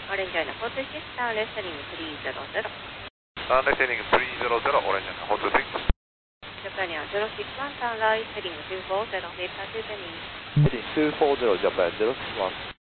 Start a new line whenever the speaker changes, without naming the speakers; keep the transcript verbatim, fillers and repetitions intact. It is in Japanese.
オレンジアイのフォーツーシックス、ターンレステリングスリーゼロゼロ。
ターンレステリングスリーゼロゼロ、オレンジアイのフォーツーシックス。
ジャパニアゼロシックスワン、ターンライトヘディングツーフォーゼロ、データツーゼロ。
Heading two four zero, Japan zero six one.